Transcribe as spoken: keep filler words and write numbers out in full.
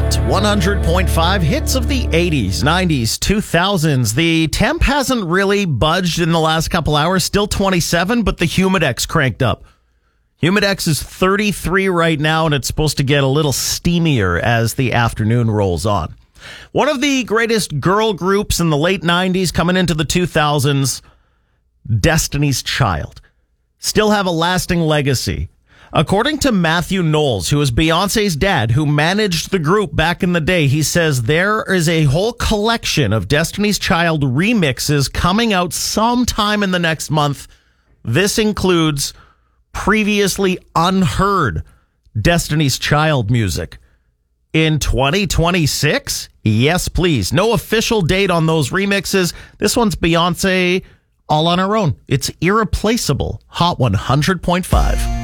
Hot one hundred point five, hits of the eighties, nineties, two thousands. The temp hasn't really budged in the last couple hours. Still twenty-seven, but the Humidex cranked up. Humidex is thirty-three right now, and it's supposed to get a little steamier as the afternoon rolls on. One of the greatest girl groups in the late nineties coming into the two thousands, Destiny's Child, still have a lasting legacy. According to Matthew Knowles, who is Beyonce's dad, who managed the group back in the day, he says there is a whole collection of Destiny's Child remixes coming out sometime in the next month. This includes previously unheard Destiny's Child music. In twenty twenty-six? Yes, please. No official date on those remixes. This one's Beyonce all on her own. It's irreplaceable. Hot one hundred point five.